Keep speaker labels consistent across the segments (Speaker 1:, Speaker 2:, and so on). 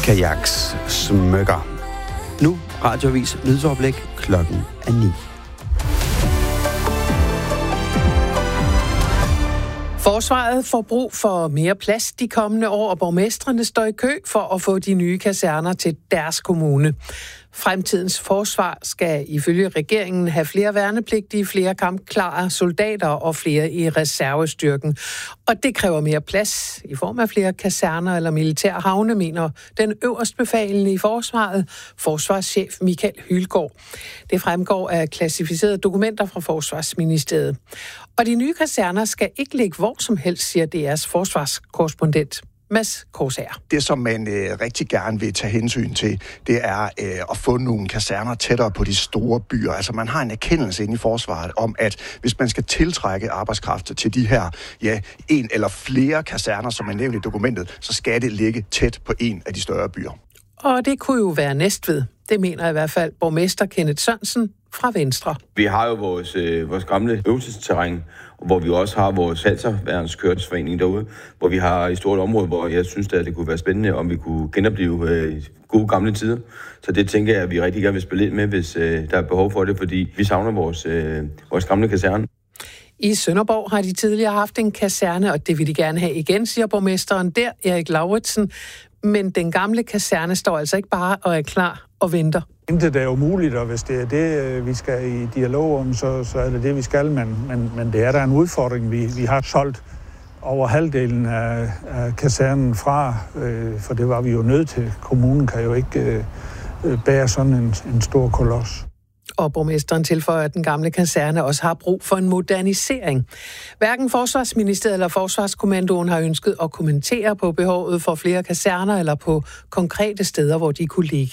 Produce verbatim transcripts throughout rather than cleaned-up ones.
Speaker 1: kajaks smykker. Nu Radioavis nyhedsoverblik klokken er ni.
Speaker 2: Forsvaret får brug for mere plads de kommende år, og borgmestrene står i kø for at få de nye kaserner til deres kommune. Fremtidens forsvar skal ifølge regeringen have flere værnepligtige, flere kampklare soldater og flere i reservestyrken. Og det kræver mere plads i form af flere kaserner eller militære havne, mener den øverstbefalende i forsvaret, forsvarschef Michael Hylgaard. Det fremgår af klassificerede dokumenter fra Forsvarsministeriet. Og de nye kaserner skal ikke ligge hvor som helst, siger D R's forsvarskorrespondent Mads Korsager.
Speaker 3: Det, som man øh, rigtig gerne vil tage hensyn til, det er øh, at få nogle kaserner tættere på de store byer. Altså man har en erkendelse inde i forsvaret om, at hvis man skal tiltrække arbejdskraft til de her, ja, en eller flere kaserner, som er nævnt i dokumentet, så skal det ligge tæt på en af de større byer.
Speaker 2: Og det kunne jo være Næstved. Det mener i hvert fald borgmester Kenneth Sørensen fra Venstre.
Speaker 4: Vi har jo vores, øh, vores gamle øvelsesterræn, hvor vi også har vores halserværnskørselsforening derude, hvor vi har et stort område, hvor jeg synes, at det kunne være spændende, om vi kunne genopleve øh, gode gamle tider. Så det tænker jeg, at vi rigtig gerne vil spille ind med, hvis øh, der er behov for det, fordi vi savner vores, øh, vores gamle kaserne.
Speaker 2: I Sønderborg har de tidligere haft en kaserne, og det vil de gerne have igen, siger borgmesteren der, Erik Lauritsen. Men den gamle kaserne står altså ikke bare og er klar og venter.
Speaker 5: Intet er umuligt, og hvis det er det, vi skal i dialog om, så, så er det det, vi skal. Men, men, men det er der en udfordring. Vi, vi har solgt over halvdelen af, af kasernen fra, øh, for det var vi jo nødt til. Kommunen kan jo ikke øh, bære sådan en, en stor kolos.
Speaker 2: Og borgmesteren tilføjer, at den gamle kaserne også har brug for en modernisering. Hverken Forsvarsministeriet eller Forsvarskommandoen har ønsket at kommentere på behovet for flere kaserner eller på konkrete steder, hvor de kunne ligge.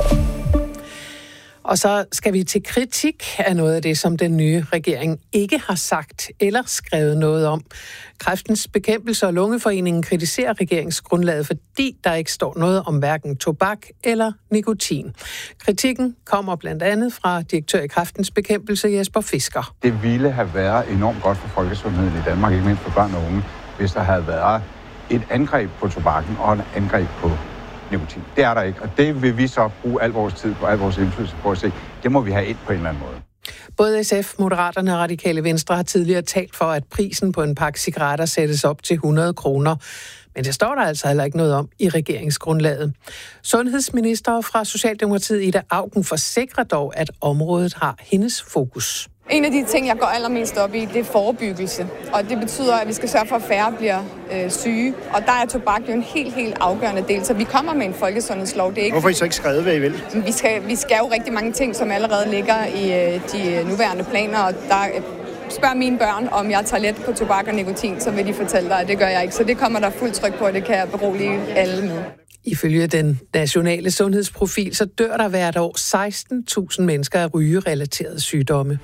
Speaker 2: Og så skal vi til kritik af noget af det, som den nye regering ikke har sagt eller skrevet noget om. Kræftens Bekæmpelse og Lungeforeningen kritiserer regeringsgrundlaget, fordi der ikke står noget om hverken tobak eller nikotin. Kritikken kommer blandt andet fra direktør i Kræftens Bekæmpelse, Jesper Fisker.
Speaker 6: Det ville have været enormt godt for folkesundheden i Danmark, ikke mindst for børn og unge, hvis der havde været et angreb på tobakken og et angreb på nikotin. Det er der ikke, og det vil vi så bruge al vores tid på, al vores indflydelse på at se. Det må vi have ind på en eller anden måde.
Speaker 2: Både S F, Moderaterne og Radikale Venstre har tidligere talt for, at prisen på en pakke cigaretter sættes op til hundrede kroner. Men det står der altså heller ikke noget om i regeringsgrundlaget. Sundhedsminister fra Socialdemokratiet Ida Auken forsikrer dog, at området har hendes fokus.
Speaker 7: En af de ting, jeg går allermest op i, det er forebyggelse. Og det betyder, at vi skal sørge for, at færre bliver øh, syge. Og der er tobak jo en helt, helt afgørende del. Så vi kommer med en folkesundhedslov. Det er ikke...
Speaker 3: Hvorfor har I så ikke skrevet, hvad I vil?
Speaker 7: Vi skal, vi skal jo rigtig mange ting, som allerede ligger i øh, de nuværende planer. Og der øh, spørg mine børn, om jeg tager let på tobak og nikotin, så vil de fortælle dig, at det gør jeg ikke. Så det kommer der fuldt tryk på, og det kan jeg berolige alle med.
Speaker 2: Ifølge den nationale sundhedsprofil, så dør der hvert år seksten tusind mennesker af rygerelaterede sygdomme.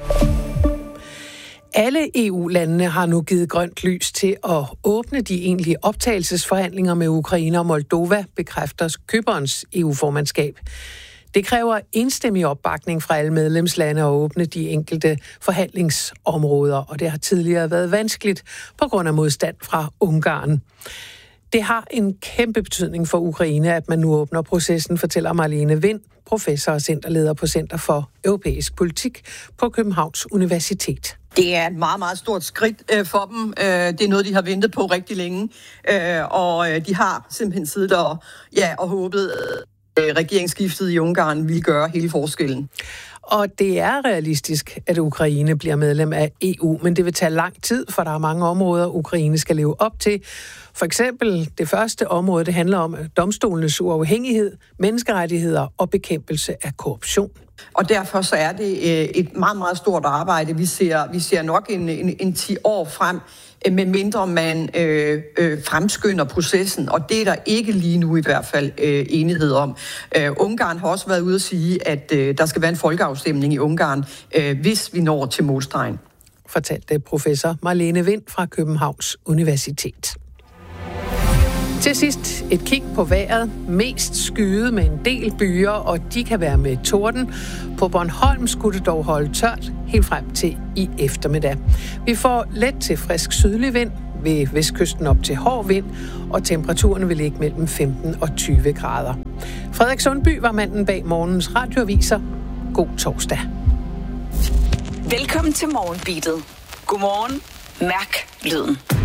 Speaker 2: Alle E U-landene har nu givet grønt lys til at åbne de egentlige optagelsesforhandlinger med Ukraine og Moldova, bekræfter Cyperns E U-formandskab. Det kræver enstemmig opbakning fra alle medlemslande at åbne de enkelte forhandlingsområder, og det har tidligere været vanskeligt på grund af modstand fra Ungarn. Det har en kæmpe betydning for Ukraine, at man nu åbner processen, fortæller Marlene Vind, professor og centerleder på Center for Europæisk Politik på Københavns Universitet.
Speaker 8: Det er et meget, meget stort skridt øh, for dem. Øh, det er noget, de har ventet på rigtig længe, øh, og øh, de har simpelthen siddet og, ja, og håbet, at øh, regeringsskiftet i Ungarn ville gøre hele forskellen.
Speaker 2: Og det er realistisk, at Ukraine bliver medlem af E U, men det vil tage lang tid, for der er mange områder, Ukraine skal leve op til. For eksempel det første område, det handler om domstolenes uafhængighed, menneskerettigheder og bekæmpelse af korruption.
Speaker 8: Og derfor så er det et meget, meget stort arbejde. Vi ser, vi ser nok en, en, en ti år frem, med mindre man øh, øh, fremskynder processen, og det er der ikke lige nu i hvert fald øh, enighed om. Øh, Ungarn har også været ude at sige, at øh, der skal være en folkeafstemning i Ungarn, øh, hvis vi når til målstregen.
Speaker 2: Fortalte professor Marlene Vind fra Københavns Universitet. Til sidst et kig på vejret. Mest skyet med en del byer, og de kan være med torden. På Bornholm skulle det dog holde tørt helt frem til i eftermiddag. Vi får let til frisk sydlig vind, ved vestkysten op til hård vind, og temperaturen vil ligge mellem femten og tyve grader. Frederik Sundby var manden bag morgens radioaviser. God torsdag.
Speaker 9: Velkommen til Morgenbeatet. Godmorgen. Mærk lyden.